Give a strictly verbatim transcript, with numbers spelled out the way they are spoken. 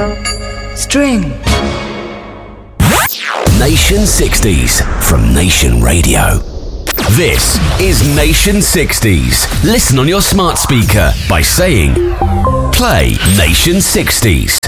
String. Nation sixties from Nation Radio. This is Nation sixties. Listen on your smart speaker by saying, play Nation sixties.